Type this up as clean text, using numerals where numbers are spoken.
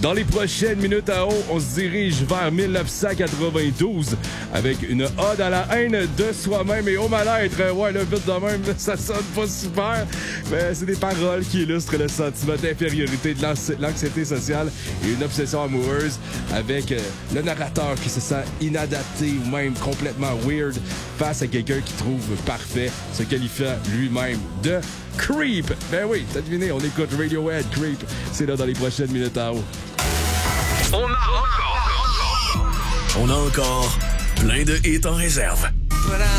Dans les prochaines minutes à haut, on se dirige vers 1992 avec une ode à la haine de soi-même et au mal-être. Ouais, le but de même, ça sonne pas super, mais c'est des paroles qui illustrent le sentiment d'infériorité, de l'anxiété sociale et une obsession amoureuse avec le narrateur qui se sent inadapté ou même complètement weird face à quelqu'un qui trouve parfait, se qualifiant lui-même de creep. Ben oui, t'as deviné, on écoute Radiohead, Creep. C'est là dans les prochaines minutes à haut. On a encore plein de hits en réserve.